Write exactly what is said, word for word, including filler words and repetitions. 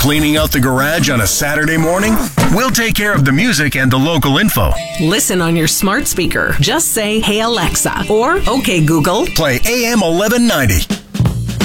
Cleaning out the garage on a Saturday morning? We'll take care of the music and the local info. Listen on your smart speaker. Just say, "Hey Alexa," or "Okay Google." Play A M eleven ninety.